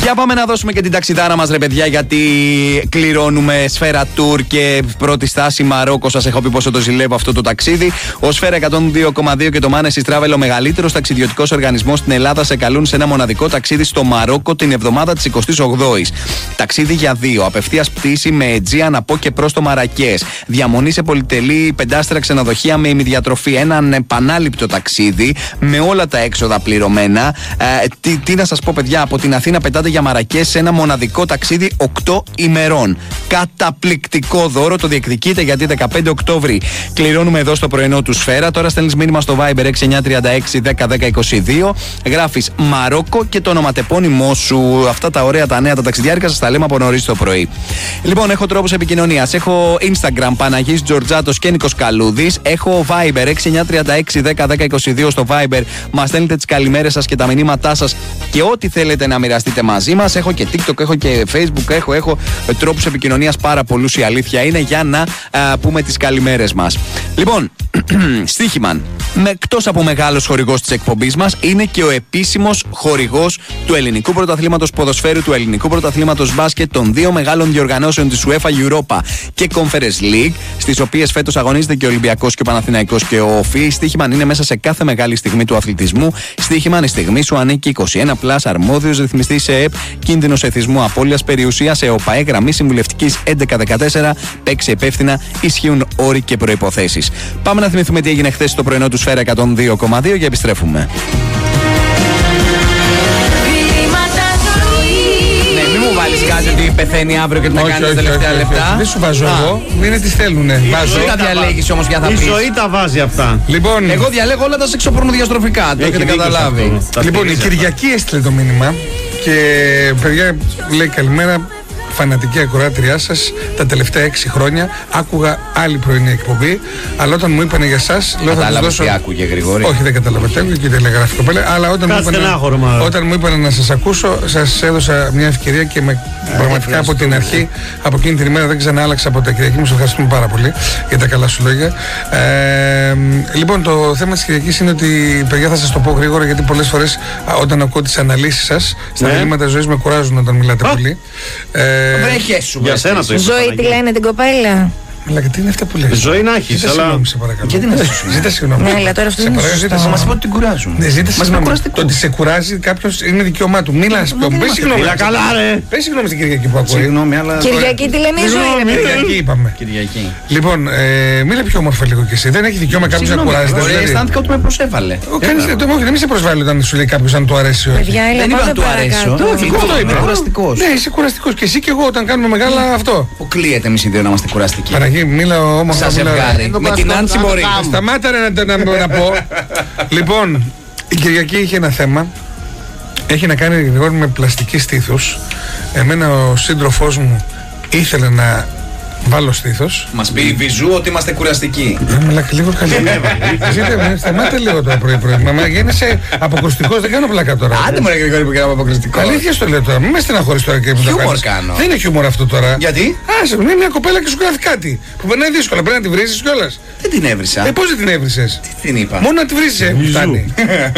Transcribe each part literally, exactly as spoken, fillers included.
Για πάμε να δώσουμε και την ταξιδάρα μας, ρε παιδιά, γιατί κληρώνουμε Σφαίρα Tour και πρώτη στάση Μαρόκο. Σας έχω πει πόσο το ζηλεύω αυτό το ταξίδι. Ο Σφαίρα εκατόν δύο κόμμα δύο και το Manesis Travel, ο μεγαλύτερος ταξιδιωτικός οργανισμός στην Ελλάδα, σε καλούν σε ένα μοναδικό ταξίδι στο Μαρόκο την εβδομάδα της εικοστής ογδόης. Ταξίδι για δύο, απευθείας πτήση με Aegean από και προς το Μαρακές. Διαμονή σε πολυτελή πεντάστερα ξενοδοχεία με ημιδιατροφή. Έναν επανάληπτο ταξίδι με όλα τα έξοδα πληρωμένα. Ε, τι, τι να σας πω, παιδιά, από την Αθήνα πετάτε για Μαρακές σε ένα μοναδικό ταξίδι οκτώ ημερών. Καταπληκτικό δώρο, το διεκδικείτε γιατί δεκαπέντε Οκτώβρη κληρώνουμε εδώ στο πρωινό του Σφαίρα. Τώρα στέλνεις μήνυμα στο Viber έξι εννιά τρία έξι δέκα δέκα είκοσι δύο, γράφεις Μαρόκο και το ονοματεπώνυμό σου. Αυτά τα ωραία, τα νέα, τα ταξιδιάρικα σας τα λέμε από νωρίς το πρωί. Λοιπόν, έχω τρόπους επικοινωνίας. Έχω Instagram Παναγής Τζορτζάτος και Νίκος Καλούδης. Έχω Viber έξι εννιά τρία έξι δέκα δέκα είκοσι δύο στο Viber. Μας στέλνετε τις καλημέρες σας και τα μηνύματά σας και ό,τι θέλετε να μοιραστείτε μαζί μας. Έχω και TikTok, έχω και Facebook, έχω, έχω τρόπους επικοινωνίας πάρα πολλούς, η αλήθεια είναι, για να α, πούμε τις καλημέρες μας. Λοιπόν, Στοίχημαν, με εκτός από μεγάλος χορηγός της εκπομπής μας, είναι και ο επίσημος χορηγός του Ελληνικού Πρωταθλήματος Ποδοσφαίρου, του Ελληνικού Πρωταθλήματος Μπάσκετ, των δύο μεγάλων διοργανώσεων της UEFA Europa και Conference League, στις οποίες φέτος αγωνίζεται και ο Ολυμπιακός και ο Παναθηναϊκός και ο ΟΦΗ. Στοίχημαν είναι μέσα σε κάθε μεγάλη στιγμή του αθλητισμού. Στοίχημαν, η στιγμή σου ανήκει. είκοσι ένα πλας, αρμόδιος ρυθμιστής σε ΕΕΠ, κίνδυνος εθισμού, απώλειας περιουσίας, ΕΟΠΑΕ, γραμμή συμβουλευτικής έντεκα δεκατέσσερα. Παίξει υπεύθυνα, ισχύουν όροι και προϋποθέσεις. Πάμε να θυμηθούμε τι έγινε χθες στο πρωινό του Σφαίρα εκατόν δύο κόμμα δύο και επιστρέφουμε. Ναι, μην μου βάλεις κάτι ότι πεθαίνει αύριο και τι να κάνεις τα τελευταία λεπτά. Δεν σου βάζω εγώ, είναι τι θέλουνε. Βάζω. Δεν τα διαλέγεις όμως για θα πεις. Η ζωή τα βάζει αυτά. Λοιπόν, εγώ διαλέγω όλα τα σεξοπορνοδιαστροφικά, το έχετε καταλάβει. Λοιπόν, η Κυριακή έστειλε το μήνυμα και παιδιά λέει καλημέρα. Φανατική ακροάτριά σας τα τελευταία έξι χρόνια. Άκουγα άλλη πρωινή εκπομπή, αλλά όταν μου είπανε για εσάς, λέω θα τους δώσω. Τι άκουγε, Γρηγόρη? Όχι, δεν καταλαβαίνετε, άκουγε και τηλεγράφη κοπέλα. Αλλά όταν μου, είπανε, όταν μου είπανε να σας ακούσω, σας έδωσα μια ευκαιρία και με, Α, πραγματικά από την αρχή, από εκείνη την ημέρα δεν ξανά άλλαξα από τα Κυριακή. Μου σας ευχαριστούμε πάρα πολύ για τα καλά σου λόγια. Ε, λοιπόν, το θέμα της Κυριακής είναι ότι, παιδιά, θα σας το πω γρήγορα, γιατί πολλές φορές όταν ακούω τις αναλύσεις σας στα μηνύματα ζωής με κουράζουν όταν μιλάτε πολύ. Βρέχεσου, για σένα το είπα. Ζωή, τι λένε την κοπέλα? Αλλά τι είναι αυτά που λέει? Ζωή να έχεις, ζήτα αλλά... συγγνώμη, σε παρακαλώ. Γιατί να σου Ζήτα συγγνώμη. Ναι, αλλά τώρα αυτό δεν είναι σωστό. Θα μας είπε ότι την κουράζουν. Ναι, ζήτα συγγνώμη. Είναι το ότι σε κουράζει κάποιος είναι δικαίωμά του. Μίλα, πες συγγνώμη. Μιλά καλά, ρε. Πες συγγνώμη στην Κυριακή που ακούει. Συγγνώμη, αλλά... Κυριακή τι λένε η Ζωή? Κυριακή είπαμε. Κυριακή. Λοιπόν, μίλα πιο όμορφα λίγο κι εσύ. Δεν έχει δικαίωμα κάποιος να κουράζεται. Ωραία, αισθάνθηκα ότι με προσέβαλε. Δεν μη σε προσβάλλει όταν σου λέει κάποιος αν του αρέσει. Δεν είπα του αρέσει. Είναι κουραστικός. Ναι, είσαι κουραστικός. Και εσύ και εγώ όταν κάνουμε μεγάλα αυτό. Αποκλείεται εμείς οι δύο να είμαστε κουραστικοί. Παναγί, μίλα όμορφα. Σας ζευγάρι. Με την Άντσι μπορεί. Σταμάτα να πω. Λοιπόν, η Κυριακή είχε ένα θέμα. Έχει να κάνει γρήγορα με πλαστική στήθους. Εμένα ο σύντροφός μου ήθελε να βάλω στήθος. Μας πει η Βυζού ότι είμαστε κουραστικοί. Δεν μιλά και λίγο καλύτερα. Σταμάτε λίγο το πρωί-πρωί. Μα γίνεσαι αποκρουστικός, δεν κάνω πλάκα τώρα. Άντε μου, ρε Γρηγόρη, που κάναμε αποκρουστικό. Αλήθεια στο λέω τώρα. Μην με στεναχωρείς τώρα και που το Χιούμορ κάνω. Δεν είναι χιούμορ αυτό τώρα. Γιατί? Άσε, είναι μια κοπέλα και σου γράφει κάτι που περνάει δύσκολα. Πρέπει να τη βρήσεις κιόλας. Δεν την έβρισα. Ε, πώς δεν την έβρισες? Τι την είπα? Μόνο να τη βρήσεις, ε, φτάνει.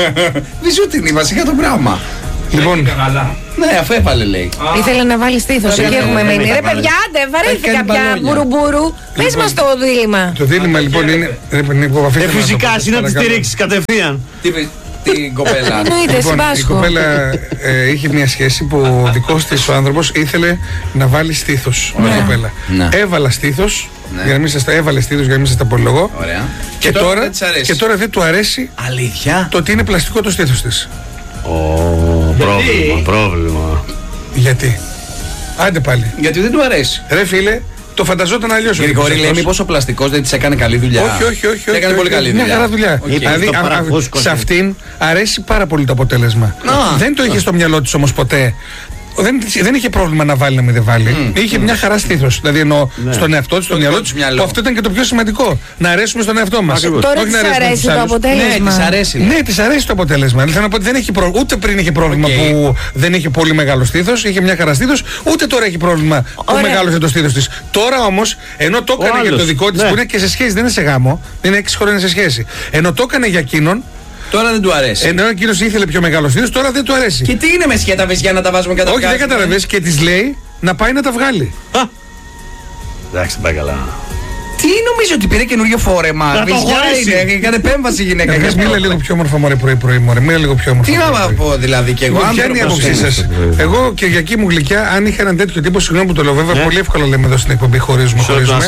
Βυζού την είπα, σιγά το πράγμα. Λοιπόν, ναι, αφού έβαλε λέει. Ήθελε να βάλει στήθος, εκεί έχουμε μείνει. Ρε παιδιά, άντε, βαρέθηκα πια μπουρουμπουρου. Πες μας το δίλημμα. Το δίλημμα λοιπόν είναι. Ε, φυσικά, εσύ να τη στηρίξεις κατευθείαν. Την κοπέλα. Λοιπόν, η κοπέλα ε, είχε μια σχέση που ο δικός της ο άνθρωπος ήθελε να βάλει στήθος. Ναι. Η κοπέλα. Ναι. Έβαλα στήθος, ναι. για να μην σας τα έβαλε στήθος, για να μην σας τα απολογώ. Ωραία. Και, και, τώρα, δεν και τώρα δεν του αρέσει. Αλήθεια? Το ότι είναι πλαστικό το στήθος της. Ω, πρόβλημα, πρόβλημα. Γιατί? Άντε πάλι. Γιατί δεν του αρέσει. Ρε φίλε, το φανταζόταν αλλιώς. Γρηγόρη, λέει μήπως ο πλαστικός δεν της έκανε καλή δουλειά. Όχι, όχι, όχι. Έκανε πολύ καλή δουλειά. Μια χαρά δουλειά. Okay. Δηλαδή, σε αυτήν αρέσει πάρα πολύ το αποτέλεσμα. Δεν το είχε στο μυαλό της όμως ποτέ. Δεν, δεν είχε πρόβλημα να βάλει να μην δεν βάλει. Mm. Είχε mm. μια χαρά στήθος. Δηλαδή εννοώ ναι. στον εαυτό της, στο μυαλό της. Που αυτό ήταν και το πιο σημαντικό. Να αρέσουμε στον εαυτό μας. Τώρα της αρέσει το αποτέλεσμα. Ναι, της αρέσει. Ναι, της αρέσει το αποτέλεσμα. Θέλω να πω ότι δεν έχει προ... ούτε πριν είχε πρόβλημα okay. που δεν είχε πολύ μεγάλο στήθος. Είχε μια χαρά στήθος. Ούτε τώρα έχει πρόβλημα που Ωραία. μεγάλωσε το στήθος της. Τώρα όμως, ενώ το έκανε για το δικό της ναι. που είναι και σε σχέση, δεν είναι σε γάμο. Είναι έξι χρόνια σε σχέση. Ενώ το έκανε για εκείνον. Τώρα δεν του αρέσει. Ενώ εκείνο ήθελε πιο μεγάλο στήθος, τώρα δεν του αρέσει. Και τι είναι με σκέτα βυζιά να τα βάζουμε κατά. Όχι, δεν καταλαβαίνεις και τη λέει να πάει να τα βγάλει. Εντάξει, πάει καλά. Τι νομίζω ότι πήρε καινούριο φόρεμα. Βυζιά είναι, έκανε επέμβαση γυναίκα. Έχεις μίλα λίγο πιο όμορφα μωρέ πρωί-πρωί, μωρέ. Μίλα λίγο πιο όμορφα. Τι να πω δηλαδή και εγώ. Ποια είναι η άποψή σας? Εγώ, Κυριακή μου γλυκιά, αν είχα έναν τέτοιο τύπο, συγγνώμη που το λέω βέβαια, πολύ εύκολα λέμε εδώ στην εκπομπή, χωρίζουμε.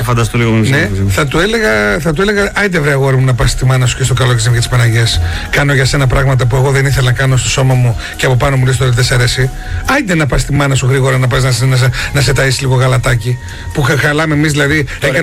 Ναι, θα του έλεγα, θα του έλεγα, άιντε βρε αγόρι μου να πας στη μάνα σου και στο καλό και της Παναγίας. Κάνω για σένα πράγματα που εγώ δεν ήθελα να κάνω στο σώμα μου και από πάνω μου λες τώρα δεν σ' αρέσει. Άιντε να πας στη μάνα σου γρήγορα να πας να, να, να, να σε ταΐσεις λίγο γαλατάκι. Που χαλάμε εμείς δηλαδή.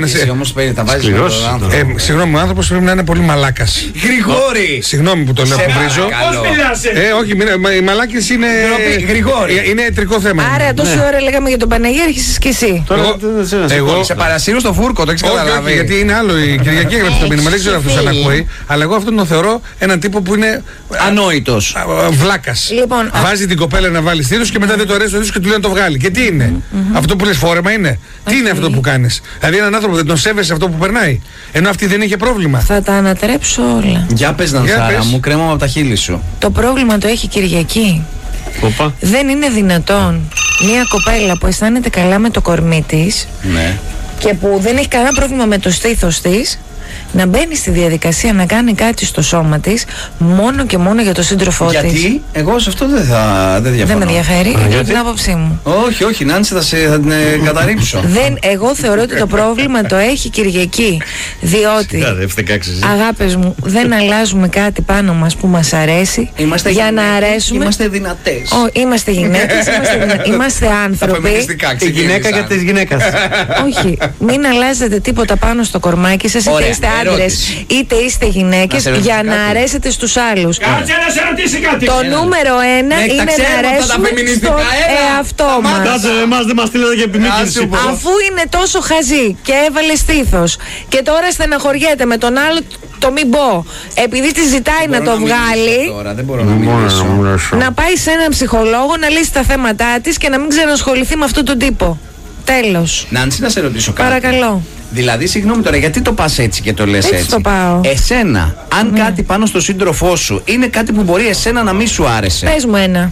Τα βάζεις με τον άνθρωπο. Ε, συγγνώμη, ο άνθρωπος πρέπει να είναι πολύ μαλάκας. Γρηγόρη! Συγγνώμη που το λέω, που βρίζω. Πώς μιλάς έτσι? Ε, όχι, οι μαλάκες είναι. Γρηγόρη. Είναι ιατρικό θέμα. Άρα τόση ώρα λέγαμε για τον Παναγία, έρχεσαι κι εσύ. Εγώ σε παρασύρω στο φούρκο, το έχεις καταλάβει. Γιατί είναι άλλο η Κυριακή έγραψε το μήνυμα, δεν ξέρω αυτό αν ακούει. Αλλά εγώ αυτόν τον θεωρώ έναν τύπο που είναι. Ανόητος. Βλάκας. Βάζει την κοπέλα να βάλει στήθος και μετά δεν το αρέσει το δίσκο και του λέει να το βγάλει. Και τι είναι? Αυτό που λες φόρεμα είναι? Τι είναι αυτό που κάνεις? Δηλαδή έναν άνθρωπο δεν τον σέβεσαι αυτό που περνάει. Ενώ αυτή δεν είχε πρόβλημα. Θα τα ανατρέψω όλα. Για πες Νανσάρα μου, κρέμαμε από τα χείλη σου. Το πρόβλημα το έχει Κυριακή. Οπα. Δεν είναι δυνατόν μια κοπέλα που αισθάνεται καλά με το κορμί της, ναι, και που δεν έχει κανένα πρόβλημα με το στήθος της, να μπαίνει στη διαδικασία να κάνει κάτι στο σώμα της μόνο και μόνο για το σύντροφό γιατί? της. Γιατί εγώ σε αυτό δεν θα δεν διαφωνώ. Δεν με ενδιαφέρει, είναι την άποψή μου. Όχι, όχι, Νάνση, θα, σε, θα την ε, καταρρύψω. Δεν, εγώ θεωρώ ότι το πρόβλημα το έχει Κυριακή. Διότι, αγάπες μου, δεν αλλάζουμε κάτι πάνω μας που μας αρέσει είμαστε για γυναίκες, να αρέσουμε. Είμαστε δυνατές. Ω, είμαστε γυναίκες, είμαστε, δυνα... είμαστε άνθρωποι. Η γυναίκα για τις γυναίκες. Όχι, μην αλλάζετε τίποτα πάνω στο κορμάκι σας, είτε είστε άντρες είτε είστε γυναίκες, για να αρέσετε στους άλλους. Κάτσε να σε ρωτήσει κάτι. Το νούμερο ένα είναι να αρέσουμε στον εαυτό μας. Κάτσε, εμάς δεν μας στείλετε για επιμήκυνση. Αφού είναι τόσο χαζή και έβαλε στήθος και τώρα στεναχωριέται με τον άλλο το μην πω, επειδή τη ζητάει να το βγάλει, δεν μπορώ να μιλήσω. Να πάει σε έναν ψυχολόγο να λύσει τα θέματά της και να μην ξανασχοληθεί με αυτόν τον τύπο. Τέλος. Νάνση, να σε ρωτήσω κάτι. Παρακαλώ. Δηλαδή, συγγνώμη τώρα, γιατί το πας έτσι και το λες έτσι? Έτσι το πάω. Εσένα, αν ναι. κάτι πάνω στο σύντροφό σου είναι κάτι που μπορεί εσένα να μην σου άρεσε. Πες μου ένα.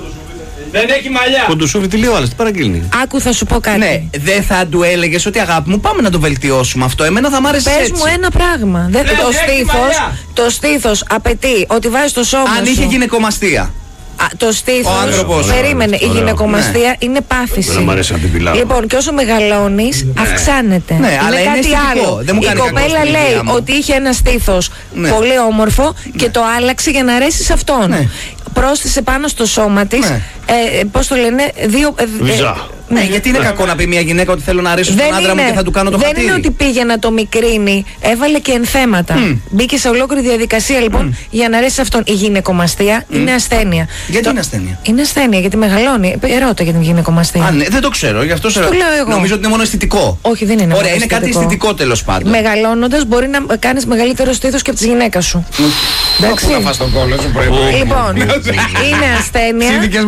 Δεν έχει μαλλιά. Κοντοσούφι, τι λέει ο άλλος, τι παραγγείλνει. Άκου, θα σου πω κάτι. Ναι, δεν θα του έλεγες ότι αγάπη μου, πάμε να το βελτιώσουμε αυτό. Εμένα θα μ' άρεσε έτσι. Πες μου ένα πράγμα. Δεν, ναι, το, στήθος, το στήθος απαιτεί ότι βάζεις στο σώμα αν σου. είχε γυναικομαστία. Α, το στήθος, περίμενε, η γυναικομαστία ναι. είναι πάθηση. Να λοιπόν, και όσο μεγαλώνεις, ναι. αυξάνεται. Ναι, είναι αλλά κάτι είναι άλλο. Δεν μου η κοπέλα λέει ότι είχε ένα στήθος ναι. πολύ όμορφο ναι. και το άλλαξε για να αρέσει σε αυτόν. Ναι. Πρόσθεσε πάνω στο σώμα της, ναι. ε, πώς το λένε, δύο... Ε, ναι, γιατί είναι κακό να πει μια γυναίκα ότι θέλω να αρέσω στον άντρα μου και θα του κάνω το δεν χατήρι. Δεν είναι ότι πήγε να το μικρύνει, έβαλε και ενθέματα. Mm. Μπήκε σε ολόκληρη διαδικασία λοιπόν mm. για να αρέσει αυτόν. Η γυναικομαστία mm. είναι ασθένεια. Γιατί το... είναι ασθένεια? Είναι ασθένεια γιατί μεγαλώνει. Ερώτα για την γυναικομαστία. Α, ναι, δεν το ξέρω, γι' αυτό σε το λέω εγώ. Νομίζω ότι είναι μόνο αισθητικό. Όχι, δεν είναι. Ωραία, είναι κάτι αισθητικό τέλος πάντων. Μεγαλώνοντας μπορεί να κάνεις μεγαλύτερο στήθος και από τη γυναίκα σου. Εντάξει. Να φας τον κόλλο σου πρωί-πρωί. Λοιπόν, είναι ασθένεια.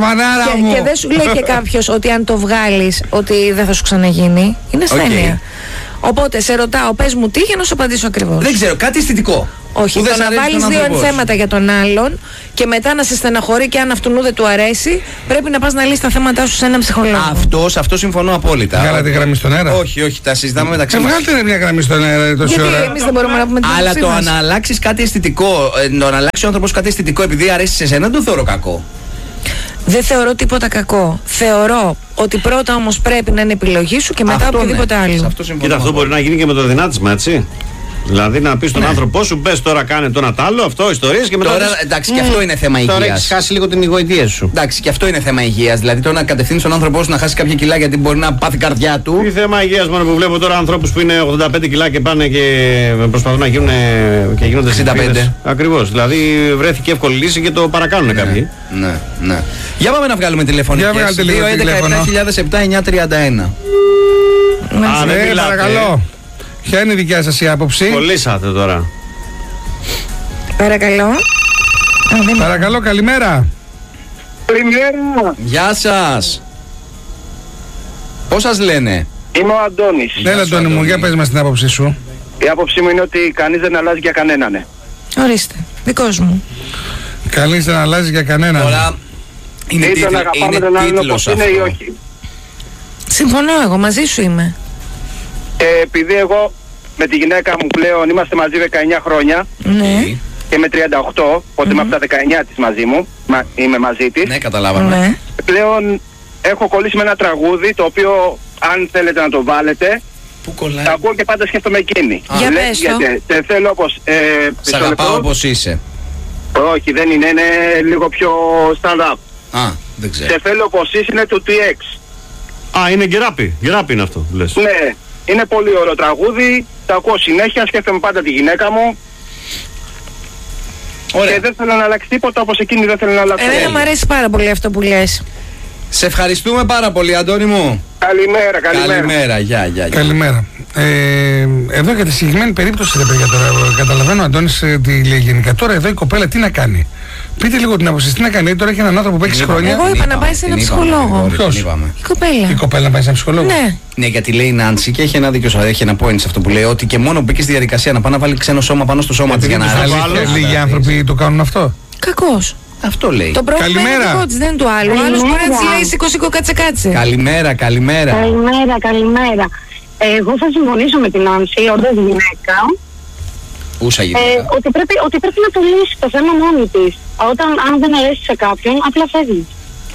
Και δεν σου λέει και κάποιος ότι αν το βγάλεις ότι δεν θα σου ξαναγίνει. Είναι ασθένεια. Okay. Οπότε σε ρωτάω, πες μου τι για να σου απαντήσω ακριβώς. Δεν ξέρω, κάτι αισθητικό. Όχι, το να βάλεις δύο ενθέματα για τον άλλον και μετά να σε στεναχωρεί και αν αυτού δεν του αρέσει, πρέπει να πας να λύσεις τα θέματα σου σε έναν ψυχολόγο. Αυτό, σε αυτό συμφωνώ απόλυτα. Βγάλατε γραμμή στον αέρα. Όχι, όχι, τα συζητάμε μεταξύ μας. Βγάλετε μια γραμμή στον αέρα τόση ώρα. Γιατί εμείς δεν μπορούμε να πούμε την αλλά το να αλλάξεις κάτι αισθητικό, το να αλλάξει ο άνθρωπος κάτι αισθητικό επειδή αρέσει σε εσένα, δεν το θεωρώ κακό. Δεν θεωρώ τίποτα κακό. Θεωρώ ότι πρώτα όμως πρέπει να είναι επιλογή σου και μετά αυτό οποιοδήποτε ναι. άλλο. Κοίτα, αυτό μπορεί να γίνει και με το δυνάτισμα, έτσι. Δηλαδή να πει στον ναι. άνθρωπό σου, πες τώρα κάνε το ένα τ' άλλο, αυτό ιστορίες και μετά. Τώρα, πες, εντάξει, mm. και αυτό είναι θέμα υγείας. Τώρα έχεις χάσει λίγο την ηγοητεία σου. Εντάξει, και αυτό είναι θέμα υγείας. Δηλαδή τώρα να κατευθύνεις τον άνθρωπό σου να χάσει κάποια κιλά γιατί μπορεί να πάθει καρδιά του. Τι θέμα υγείας μόνο που βλέπω τώρα ανθρώπους που είναι ογδόντα πέντε κιλά και πάνε και προσπαθούν να γίνουν και γίνονται εξήντα πέντε. Ακριβώς. Δηλαδή βρέθηκε εύκολη λύση και το παρακάνουν ναι. κάποιοι. Ναι, ναι. Για πάμε να βγάλουμε τηλεφωνικές. δύο έντεκα επτά χιλιάδες επτά εννιά τριάντα ένα. Ναι, παρακαλώ. Ποια είναι η δικιά σας η άποψη? Κολλήσατε τώρα. Παρακαλώ. Παρακαλώ, καλημέρα. Καλημέρα. Γεια σας. Πώς σας λένε? Είμαι ο Αντώνης. Ναι, Αντώνη μου, για πες μας την άποψή σου. Η άποψή μου είναι ότι κανείς δεν αλλάζει για κανέναν. Ναι. Ορίστε, δικός μου. Καλείς να αλλάζει για κανέναν. Τώρα είναι, τίτλο, είναι τίτλος αυτό. Είναι ή όχι. Συμφωνώ, εγώ μαζί σου είμαι. Ε, επειδή εγώ με τη γυναίκα μου πλέον είμαστε μαζί δεκαεννιά χρόνια. Ναι. Και με τριάντα οκτώ, οπότε mm-hmm. είμαι από τα δεκαεννιά της μαζί μου, μα, είμαι μαζί της. Ναι, καταλάβαμε. Ναι. Πλέον έχω κολλήσει με ένα τραγούδι, το οποίο αν θέλετε να το βάλετε, πού κολλάει? τα ακούω και πάντα σκέφτομαι εκείνη. Για πες το. Γιατί σε θέλω όπως... Ε, Σ' αγαπάω όπως είσαι. Όχι, δεν είναι, είναι λίγο πιο stand-up. Α, δεν ξέρω. Σε θέλω όπως είσαι είναι του τι εξ. Α, είναι γκεράπι. Γκεράπι είναι αυτό που λες. Ναι, είναι πολύ ωραίο τραγούδι, τα ακούω συνέχεια, σκέφτομαι πάντα τη γυναίκα μου. Ωραία. Και δεν θέλω να αλλάξει τίποτα όπως εκείνη δεν θέλω να αλλάξει. Εμένα μου αρέσει πάρα πολύ αυτό που λες. Σε ευχαριστούμε πάρα πολύ, Αντώνη μου. Καλημέρα, καλημέρα. Καλημέρα, γεια, γεια. Καλημέρα. Ε, εδώ για τη συγκεκριμένη περίπτωση, ρε παιδιά, τώρα καταλαβαίνω ο Αντώνης ε, τι λέει γενικά. Τώρα εδώ η κοπέλα τι να κάνει? Πείτε λίγο την άποψη, τι να κάνει? Τώρα έχει έναν άνθρωπο που έχει χρόνια. Εγώ είπα να πάει σε έναν ψυχολόγο. Ποιος? Η κοπέλα. Η κοπέλα να πάει σε έναν ψυχολόγο. Ναι. Ναι, γιατί λέει η Νάνση και έχει ένα δίκιο, έχει ένα point σε αυτό που λέει, ότι και μόνο μπήκε στη διαδικασία να πάει να βάλει ξένο σώμα πάνω στο σώμα της για να αλλάξει. Λίγοι άνθρωποι το κάνουν αυτό. Κακός. Αυτό λέει. Το πρόβλημα είναι δικό της, δεν είναι του άλλου. Ο άλλος μπορεί να της λέει σήκω σήκω κάτσε κάτσε. Καλημέρα, καλημέρα. Καλημέρα, καλημέρα. Εγώ θα συμφωνήσω με την Νάνση, όντως γυναίκα. Ούσα γυναίκα. Ε, ότι, πρέπει, ότι πρέπει να το λύσει το θέμα μόνη της. Όταν αν δεν αρέσει σε κάποιον, απλά φεύγει.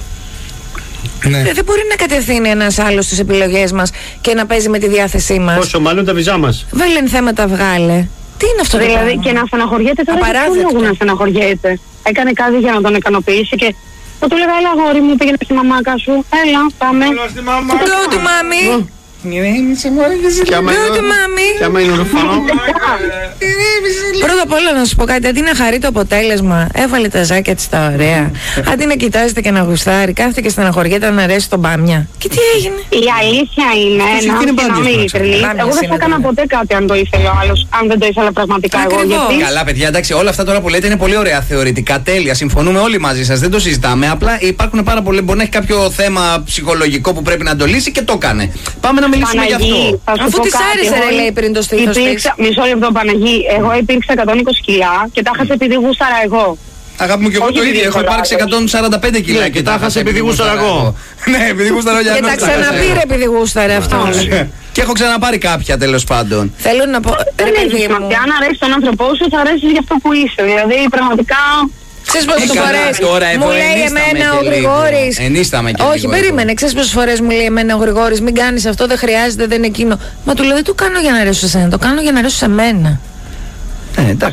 Ναι. Δεν μπορεί να κατευθύνει ένας άλλος τις επιλογές μας και να παίζει με τη διάθεσή μας. Πόσο μάλλον τα βυζά μας. Βάλεν θέματα βγάλε. Τι είναι αυτό? Δηλαδή και να στεναχωριέται τώρα, για ποιο λόγο να στεναχωριέται? Έκανε κάτι για να τον ικανοποιήσει και θα του λέγα, έλα αγόρι μου, πήγαινε στη μαμάκα σου, έλα, πάμε. Go to mommy. Και άμα είναι ορφανό. Πρώτα απ' όλα να σου πω κάτι, αντί να χαρεί το αποτέλεσμα, έβαλε τα ζάκια της τα ωραία. Αντί να κοιτάζεται και να γουστάρει, κάθεται και στεναχωριέται να αρέσει τον μπάμια. Και τι έγινε? Η αλήθεια είναι, να, να μην ειλικρινής, εγώ δεν θα έκανα ποτέ κάτι αν το ήθελε ο άλλος, αν δεν το ήθελα πραγματικά εγώ. Γιατί... Καλά, παιδιά, εντάξει, όλα αυτά τώρα που λέτε είναι πολύ ωραία θεωρητικά, τέλεια. Συμφωνούμε όλοι μαζί σας, δεν το συζητάμε. Απλά υπάρχουν πάρα πολλοί, μπορεί να έχει κάποιο θέμα ψυχολογικό που πρέπει να το λύσει και το έκανε. Πάμε να μιλήσουμε γι' αυτό. Αφού της άρεσε, ρε, λέει πριν το στήθος της. Μισό λεπτό, Παναγί, εγώ υπήρξα εκατόν είκοσι κιλά και τα χάσα επειδή γούσταρα εγώ. Αγάπη μου, και εγώ το ίδιο. Έχω υπάρξει εκατόν σαράντα πέντε κιλά και τα χάσα επειδή γούσταρα εγώ. Ναι, επειδή γούσταρα για και τα ξαναπήρε επειδή γούσταρα αυτός. Και έχω ξαναπάρει κάποια, τέλος πάντων. Θέλω να πω. Δεν έχει σημασία. Αν αρέσει τον άνθρωπό σου, θα αρέσει για αυτό που είσαι. Δηλαδή, πραγματικά. Ξέρεις πόσες φορές μου λέει εμένα ο Γρηγόρης. Ενίσταμε και όχι, περίμενε. Ξέρεις πόσες φορές μου λέει εμένα ο Γρηγόρης, μην κάνεις αυτό, δεν χρειάζεται, δεν είναι εκείνο. Μα του λέω, δεν το κάνω για να αρέσω σε σένα, το κάνω για να αρέσω σε μένα. Ε, εντάξει.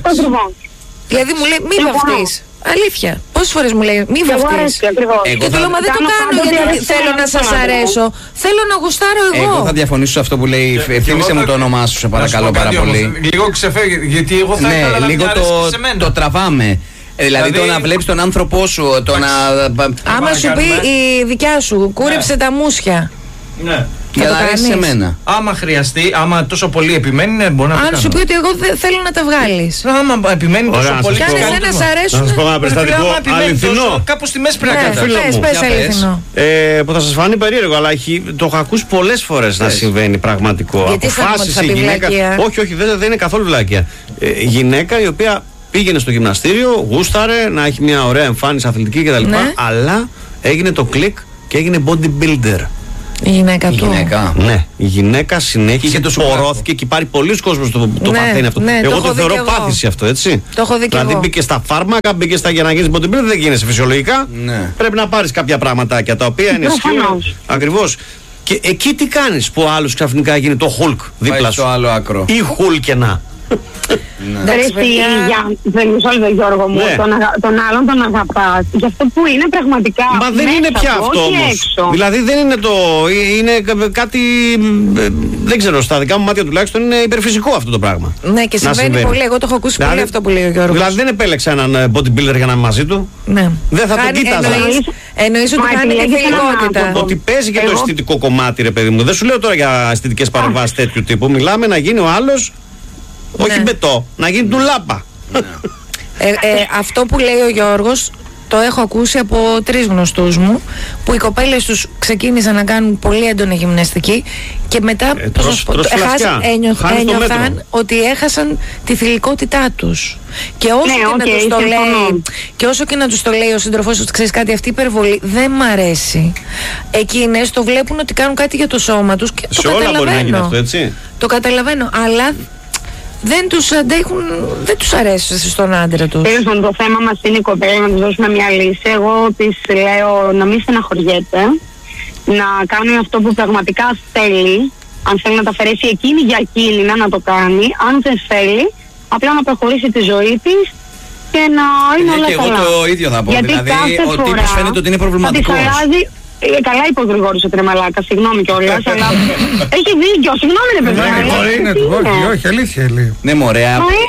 Δηλαδή μου λέει, μη βαφτείς. Αλήθεια. Πόσες φορές μου λέει, μη βαφτείς. Και του λέω, μα δεν το κάνω γιατί θέλω να σας αρέσω. Θέλω να γουστάρω εγώ. Εγώ θα διαφωνήσω σε αυτό που λέει. Θύμισε μου το όνομά σου, σε παρακαλώ πάρα πολύ. Λίγο ξεφεύγει, γιατί εγώ θα ήθελα να αρέσει σε μένα. Το τραβάμε. Δηλαδή, δηλαδή το να βλέπεις τον άνθρωπό σου, το να... Άμα σου πει η δικιά σου, κούρεψε ναι. τα μουσια. Ναι. Για να αρέσει σε μένα. Άμα χρειαστεί, άμα τόσο πολύ επιμένει, ναι, μπορεί να το Αν κάνω. σου πει ότι εγώ δεν θέλω να τα βγάλεις. Άμα επιμένει τόσο Ωραία, πολύ. Κι αν εσένα σ' αρέσουν. Να σας πω ένα περιστατικό αληθινό. Κάπου στη μέση πρέπει να ναι, καταφέρω. πες, πες αληθινό. Ε, που θα σας φανεί περίεργο, αλλά έχει, το έχω ακούσει πολλές φορές να συμβαίνει πραγματικό. Γιατί αποφάσισε η γυναίκα. Όχι, όχι, δεν, δεν είναι καθόλου βλάκια. Ε, γυναίκα η οποία πήγαινε στο γυμναστήριο, γούσταρε να έχει μια ωραία εμφάνιση αθλητική κτλ. Ναι. Αλλά έγινε το κλικ και έγινε bodybuilder. Η γυναίκα η του. Γυναίκα. Ναι, η γυναίκα συνέχισε, το πορώθηκε και υπάρχει πολλοί κόσμος το, το ναι, παθαίνει αυτό. Ναι, εγώ το, το θεωρώ πάθηση αυτό, έτσι. Το έχω δει. Δηλαδή μπήκε στα φάρμακα, μπήκε στα για να γίνει bodybuilder, δεν γίνεσαι φυσιολογικά. Ναι. Πρέπει να πάρεις κάποια πραγματάκια τα οποία ενισχύουν. Ακριβώς. Και εκεί τι κάνεις που ο άλλος ξαφνικά γίνει το Hulk δίπλα σου. Στο άλλο άκρο. Ή Hulkena. Εντάξει, δεν μισό λεπτό Γιώργο μου, τον άλλον τον αγαπάς για αυτό που είναι πραγματικά. Μα δεν είναι πια αυτό όμως. Δηλαδή δεν είναι το, είναι κάτι, δεν ξέρω, στα δικά μου μάτια τουλάχιστον είναι υπερφυσικό αυτό το πράγμα. Ναι, και συμβαίνει πολύ, εγώ το έχω ακούσει πολύ αυτό που λέει ο Γιώργος. Δηλαδή δεν επέλεξα έναν bodybuilder για να είμαι μαζί του. Δεν θα τον κοίταζα. Εννοείς ότι κάνει και φιλικότητα. Ότι παίζει και το αισθητικό κομμάτι, ρε παιδί μου. Δεν σου λέω τώρα για αισθητικές παρεμβάσεις τέτοιου τύπου. Μιλάμε να γίνει ο άλλος. Όχι ναι. μπετό, να γίνει ντουλάπα. Ναι. ε, ε, αυτό που λέει ο Γιώργος το έχω ακούσει από τρεις γνωστούς μου, που οι κοπέλες τους ξεκίνησαν να κάνουν πολύ έντονη γυμναστική και μετά ε, τρως, τρως έχασαν, ένιωθ, ένιωθαν ότι έχασαν τη θηλυκότητά τους. Και όσο, ναι, και, okay, να τους το λέει, και όσο και να τους το λέει ο σύντροφός τους, ξέρεις κάτι, αυτή η υπερβολή δεν μ' αρέσει. Εκείνες το βλέπουν ότι κάνουν κάτι για το σώμα τους και σε το όλα καταλαβαίνω. Μπορεί να γίνει αυτό, έτσι. Το καταλαβαίνω, αλλά δεν τους αντέχουν, δεν τους αρέσει στον άντρα τους. Τέλος πάντων, το θέμα μας είναι η κοπέλα, να τους δώσουμε μια λύση. Εγώ της λέω να μην στεναχωριέται, να κάνει αυτό που πραγματικά θέλει. Αν θέλει να τα αφαιρέσει εκείνη για εκείνη, να το κάνει. Αν δεν θέλει, απλά να προχωρήσει τη ζωή της και να είναι όλα καλά. Και εγώ το ίδιο θα πω. Γιατί δηλαδή, ο τύπος φαίνεται ότι είναι προβληματικός. Ε, καλά είπε ο Γρηγόρης ο Τρεμαλάκα, συγγνώμη κιόλας, αλλά έχει δίκιο, συγγνώμη ρε παιδιά. Είναι του, όχι, όχι, αλήθεια λέει. Ναι μωρέ,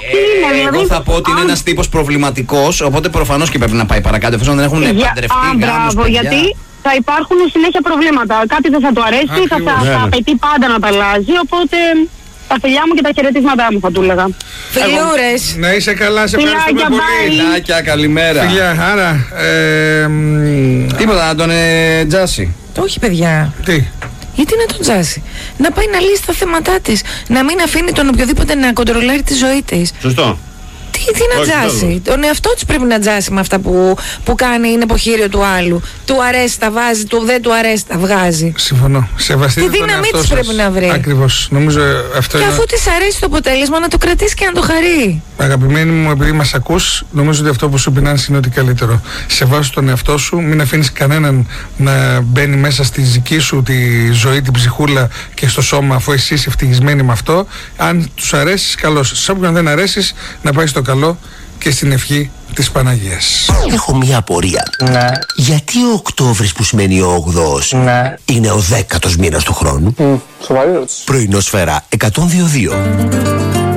εγώ θα πω ότι είναι ένας τύπος προβληματικός, οπότε προφανώς και πρέπει να πάει παρακάτω, εφόσον δεν έχουν παντρευτεί γάμους, παιδιά. Γιατί θα υπάρχουν συνέχεια προβλήματα, κάτι δεν θα του αρέσει, θα απαιτεί πάντα να τα αλλάζει, οπότε... Τα φιλιά μου και τα χαιρετίσματά μου θα του έλεγα. Φιλιούρες. Να είσαι καλά, σε ευχαριστούμε πολύ. Φιλάκια, καλημέρα. Φιλιά, άρα... Ε, τίποτα, να τον ε, τζάσει. Όχι παιδιά. Τι. Γιατί να τον τζάσει. Να πάει να λύσει τα θέματά της. Να μην αφήνει τον οποιοδήποτε να κοντρολάρει τη ζωή της. Σωστό. Τι, τι να όχι, τζάσει. Τέλος. Τον εαυτό της πρέπει να τζάσει με αυτά που, που κάνει, είναι υποχείριο του άλλου. Του αρέσει, τα βάζει, του δεν του αρέσει, τα βγάζει. Συμφωνώ. Σεβαστείτε τη δύναμή της πρέπει να βρει. Ακριβώς. Νομίζω αυτό και είναι... αφού της αρέσει το αποτέλεσμα, να το κρατήσει και να το χαρεί. Αγαπημένη μου, επειδή μας ακούς, νομίζω ότι αυτό που σου πεινάνει είναι ότι καλύτερο. Σεβάσου τον εαυτό σου, μην αφήνεις κανέναν να μπαίνει μέσα στη δική σου τη ζωή, την ψυχούλα και στο σώμα, αφού εσύ είσαι ευτυχισμένη με αυτό. Αν τους αρέσει, καλώς. Σε όποιον δεν αρέσει, να πάει στο καλό και στην ευχή της Παναγίας. Έχω μία απορία. Ναι. Γιατί ο Οκτώβρης που σημαίνει ο όγδοος ναι. είναι ο δέκατος μήνας του χρόνου? Mm, σοβαρή ερώτηση. Πρωινό Σφαίρα εκατόν δύο δύο.